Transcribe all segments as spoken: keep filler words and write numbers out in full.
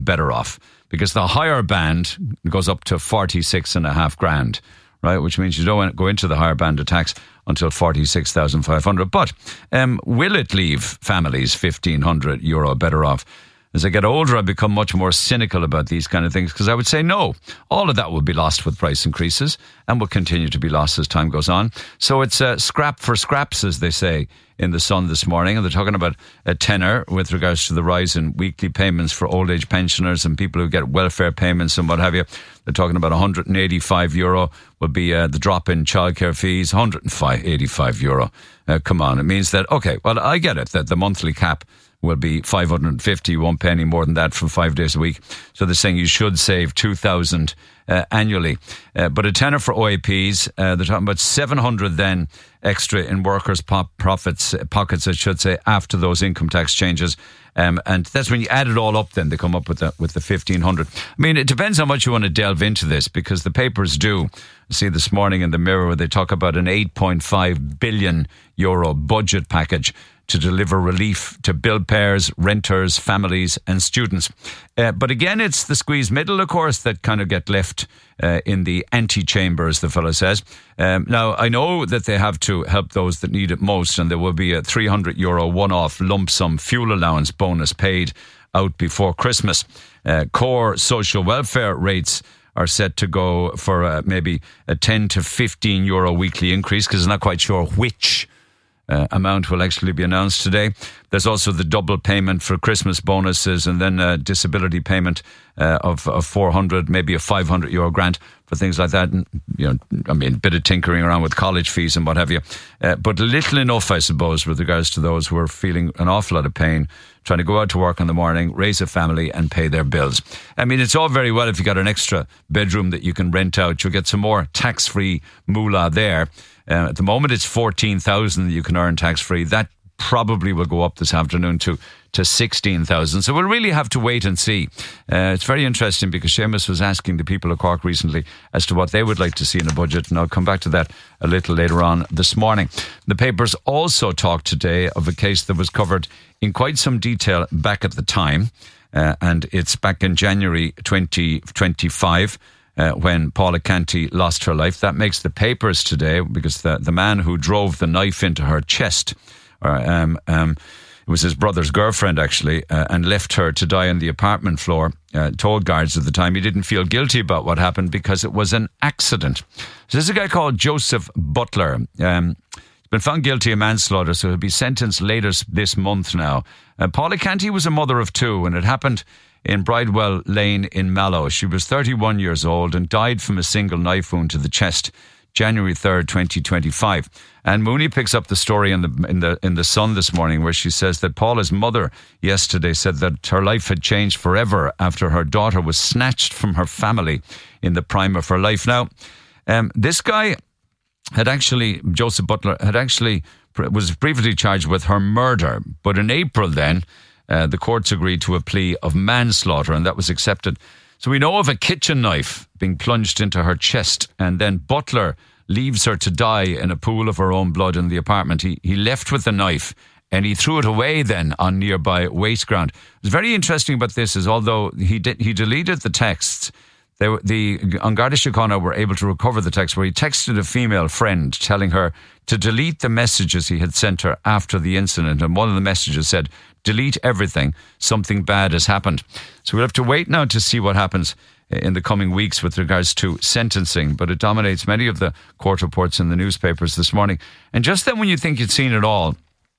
better off, because the higher band goes up to forty-six and a half grand, right? Which means you don't go into the higher band of tax until forty-six thousand five hundred. But um, will it leave families fifteen hundred euro better off? As I get older, I become much more cynical about these kind of things, because I would say no. All of that will be lost with price increases and will continue to be lost as time goes on. So it's uh, scrap for scraps, as they say in The Sun this morning. And they're talking about a tenner with regards to the rise in weekly payments for old age pensioners and people who get welfare payments and what have you. They're talking about one hundred eighty-five euro will be uh, the drop in childcare fees, one hundred eighty-five euro. Uh, come on, it means that, okay, well, I get it, that the monthly cap will be five hundred fifty, you won't pay any more than that for five days a week. So they're saying you should save two thousand uh, annually. Uh, but a tenner for O A Ps, uh, they're talking about seven hundred then extra in workers' pop profits, uh, pockets, I should say, after those income tax changes. Um, and that's when you add it all up, then they come up with the, with the fifteen hundred. I mean, it depends how much you want to delve into this, because the papers do. See this morning in the Mirror where they talk about an eight point five billion euro budget package to deliver relief to bill payers, renters, families and students. Uh, but again, it's the squeezed middle, of course, that kind of get left uh, in the antechamber, as the fellow says. Um, now, I know that they have to help those that need it most, and there will be a three hundred euro one-off lump sum fuel allowance bonus paid out before Christmas. Uh, core social welfare rates are set to go for uh, maybe a ten to fifteen euro weekly increase, because I'm not quite sure which Uh, amount will actually be announced today. There's also the double payment for Christmas bonuses, and then a disability payment uh, of, of four hundred, maybe a five hundred euro grant for things like that. And, you know, I mean, a bit of tinkering around with college fees and what have you. Uh, but little enough, I suppose, with regards to those who are feeling an awful lot of pain, trying to go out to work in the morning, raise a family and pay their bills. I mean, it's all very well if you got an extra bedroom that you can rent out. You'll get some more tax-free moolah there. Uh, at the moment, it's fourteen thousand that you can earn tax-free. That probably will go up this afternoon to, to sixteen thousand. So we'll really have to wait and see. Uh, it's very interesting, because Seamus was asking the people of Cork recently as to what they would like to see in a budget, and I'll come back to that a little later on this morning. The papers also talked today of a case that was covered in quite some detail back at the time, uh, and it's back in January twenty twenty-five. Uh, when Paula Canty lost her life. That makes the papers today, because the, the man who drove the knife into her chest, uh, um, um, it was his brother's girlfriend actually, uh, and left her to die on the apartment floor, uh, told guards at the time he didn't feel guilty about what happened because it was an accident. So there's a guy called Joseph Butler. Um, he's been found guilty of manslaughter, so he'll be sentenced later this month now. Uh, Paula Canty was a mother of two, and it happened in Bridewell Lane in Mallow. She was thirty-one years old and died from a single knife wound to the chest, January third, twenty twenty-five. And Mooney picks up the story in the in the in the Sun this morning, where she says that Paula's mother yesterday said that her life had changed forever after her daughter was snatched from her family in the prime of her life. Now, um, this guy had actually, Joseph Butler, had actually was previously charged with her murder, but in April then, Uh, the courts agreed to a plea of manslaughter, and that was accepted. So we know of a kitchen knife being plunged into her chest, and then Butler leaves her to die in a pool of her own blood in the apartment. He he left with the knife, and he threw it away then on nearby waste ground. What's very interesting about this is, although he did, he deleted the texts, they, the An Garda Síochána were able to recover the text where he texted a female friend telling her to delete the messages he had sent her after the incident. And one of the messages said, "Delete everything. Something bad has happened." So we'll have to wait now to see what happens in the coming weeks with regards to sentencing. But it dominates many of the court reports in the newspapers this morning. And just then, when you think you'd seen it all,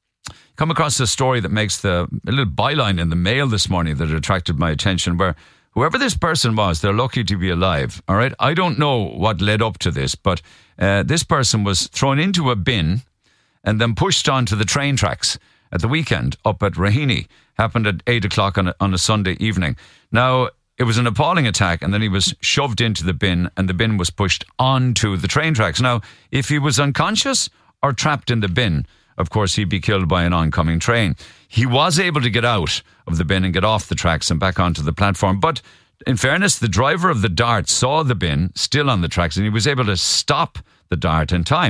come across a story that makes the a little byline in the Mail this morning that attracted my attention, where whoever this person was, they're lucky to be alive. All right. I don't know what led up to this, but uh, this person was thrown into a bin and then pushed onto the train tracks at the weekend up at Raheny. Happened at eight o'clock on a, on a Sunday evening. Now, it was an appalling attack, and then he was shoved into the bin, and the bin was pushed onto the train tracks. Now, if he was unconscious or trapped in the bin, of course, he'd be killed by an oncoming train. He was able to get out of the bin and get off the tracks and back onto the platform. But in fairness, the driver of the Dart saw the bin still on the tracks, and he was able to stop the Dart in time.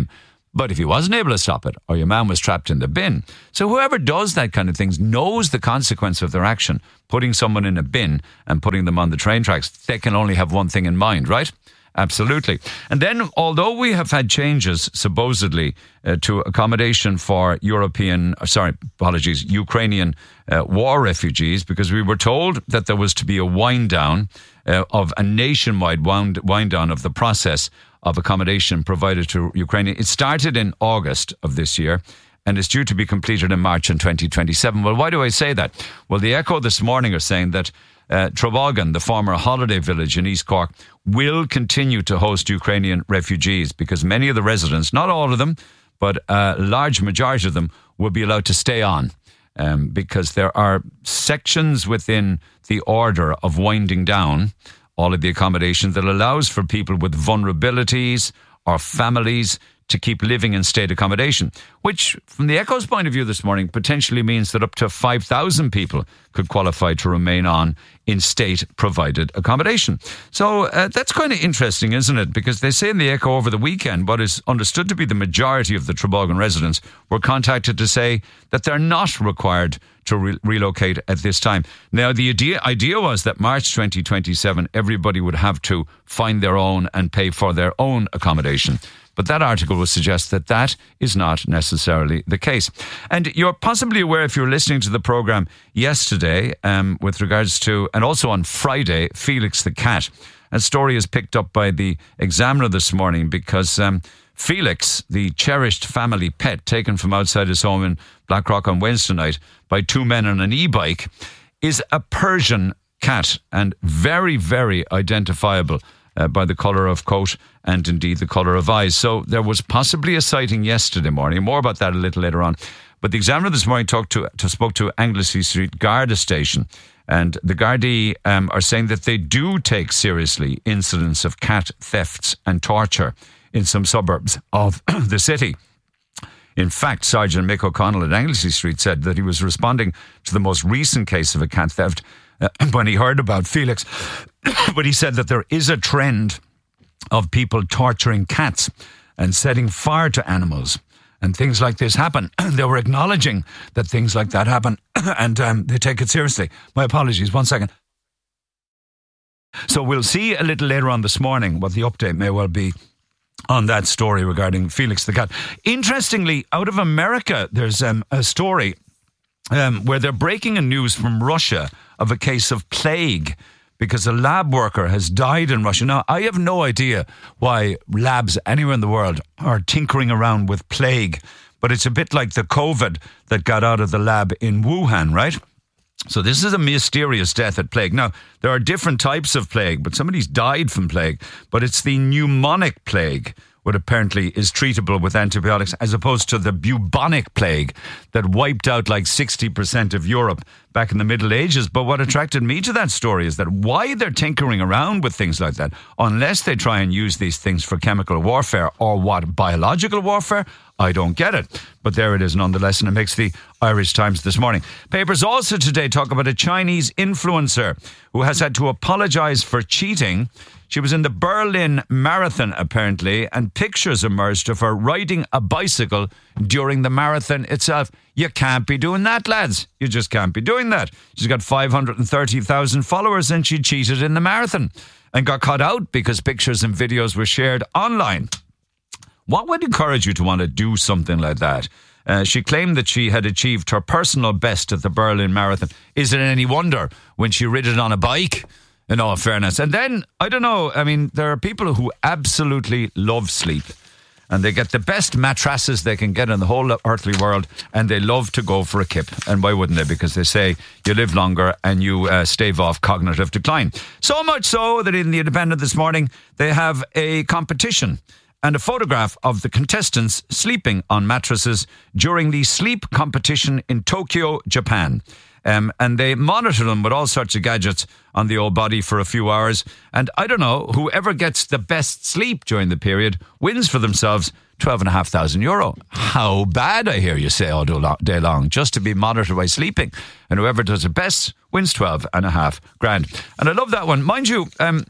But if he wasn't able to stop it, or your man was trapped in the bin. So whoever does that kind of things knows the consequence of their action. Putting someone in a bin and putting them on the train tracks, they can only have one thing in mind, right? Absolutely. And then, although we have had changes, supposedly, uh, to accommodation for European, uh, sorry, apologies, Ukrainian uh, war refugees, because we were told that there was to be a wind down uh, of a nationwide wind, wind down of the process of accommodation provided to Ukraine. It started in August of this year and is due to be completed in March in twenty twenty-seven. Well, why do I say that? Well, the Echo this morning are saying that uh, Trebogan, the former holiday village in East Cork, will continue to host Ukrainian refugees because many of the residents, not all of them, but a large majority of them, will be allowed to stay on. Um, because there are sections within the order of winding down all of the accommodation that allows for people with vulnerabilities or families to keep living in state accommodation, which from the Echo's point of view this morning potentially means that up to five thousand people could qualify to remain on in state provided accommodation. So uh, that's kind of interesting, isn't it? Because they say in the Echo over the weekend, what is understood to be the majority of the Trebogan residents were contacted to say that they're not required to re- relocate at this time. Now, the idea, idea was that March twenty twenty-seven, everybody would have to find their own and pay for their own accommodation. But that article would suggest that that is not necessarily the case. And you're possibly aware, if you were listening to the programme yesterday, um, with regards to, and also on Friday, Felix the cat. A story is picked up by the Examiner this morning because um, Felix, the cherished family pet taken from outside his home in Blackrock on Wednesday night by two men on an e-bike, is a Persian cat and very, very identifiable Uh, by the colour of coat and indeed the colour of eyes. So there was possibly a sighting yesterday morning. More about that a little later on. But the Examiner this morning talked to, to spoke to Anglesey Street Garda Station, and the Gardaí um, are saying that they do take seriously incidents of cat thefts and torture in some suburbs of the city. In fact, Sergeant Mick O'Connell at Anglesey Street said that he was responding to the most recent case of a cat theft uh, when he heard about Felix. But he said that there is a trend of people torturing cats and setting fire to animals, and things like this happen. They were acknowledging that things like that happen, and um, they take it seriously. My apologies, one second. So we'll see a little later on this morning what the update may well be on that story regarding Felix the cat. Interestingly, out of America, there's um, a story um, where they're breaking a news from Russia of a case of plague, because a lab worker has died in Russia. Now, I have no idea why labs anywhere in the world are tinkering around with plague, but it's a bit like the COVID that got out of the lab in Wuhan, right? So this is a mysterious death at plague. Now, there are different types of plague, but somebody's died from plague, but it's the pneumonic plague, what apparently is treatable with antibiotics, as opposed to the bubonic plague that wiped out like sixty percent of Europe back in the Middle Ages. But what attracted me to that story is that why they're tinkering around with things like that, unless they try and use these things for chemical warfare or what, biological warfare, I don't get it. But there it is nonetheless, and it makes the Irish Times this morning. Papers also today talk about a Chinese influencer who has had to apologise for cheating. She was in the Berlin Marathon, apparently, and pictures emerged of her riding a bicycle during the marathon itself. You can't be doing that, lads. You just can't be doing that. She's got five hundred thirty thousand followers and she cheated in the marathon and got caught out because pictures and videos were shared online. What would encourage you to want to do something like that? Uh, she claimed that she had achieved her personal best at the Berlin Marathon. Is it any wonder when she rid it on a bike? In all fairness. And then, I don't know, I mean, there are people who absolutely love sleep and they get the best mattresses they can get in the whole earthly world and they love to go for a kip. And why wouldn't they? Because they say you live longer and you uh, stave off cognitive decline. So much so that in the Independent this morning, they have a competition and a photograph of the contestants sleeping on mattresses during the sleep competition in Tokyo, Japan. Um, and they monitor them with all sorts of gadgets on the old body for a few hours. And I don't know, whoever gets the best sleep during the period wins for themselves twelve and a half thousand euro. How bad, I hear you say all day long, just to be monitored by sleeping. And whoever does it best wins twelve and a half grand. And I love that one. Mind you, um,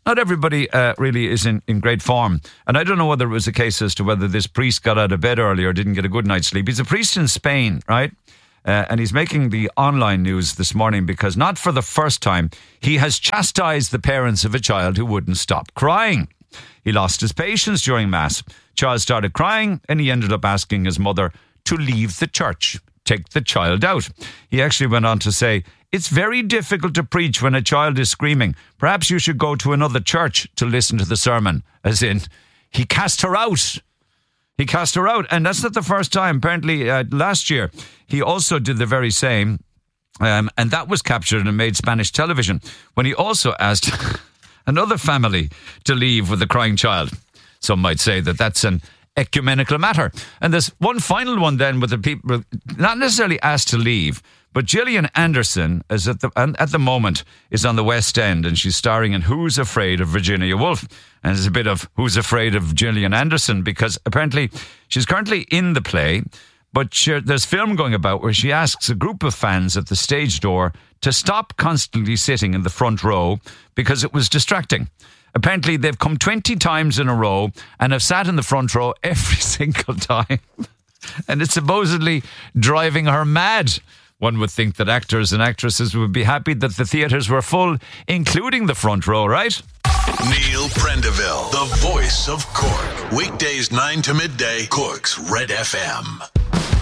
not everybody uh, really is in, in great form. And I don't know whether it was a case as to whether this priest got out of bed early or didn't get a good night's sleep. He's a priest in Spain, right? Uh, and he's making the online news this morning because not for the first time, he has chastised the parents of a child who wouldn't stop crying. He lost his patience during Mass. Child started crying and he ended up asking his mother to leave the church, take the child out. He actually went on to say, it's very difficult to preach when a child is screaming. Perhaps you should go to another church to listen to the sermon. As in, he cast her out. He cast her out. And that's not the first time. Apparently, uh, last year, he also did the very same. Um, and that was captured and made Spanish television when he also asked another family to leave with a crying child. Some might say that that's an ecumenical matter. And there's one final one then with the people, not necessarily asked to leave, but Gillian Anderson is at the at the moment is on the West End and she's starring in Who's Afraid of Virginia Woolf. And there's a bit of Who's Afraid of Gillian Anderson because apparently she's currently in the play, but she, there's film going about where she asks a group of fans at the stage door to stop constantly sitting in the front row because it was distracting. Apparently they've come twenty times in a row and have sat in the front row every single time. And it's supposedly driving her mad. One would think that actors and actresses would be happy that the theatres were full, including the front row, right? Neil Prendeville, the voice of Cork. Weekdays nine to midday, Cork's Red F M.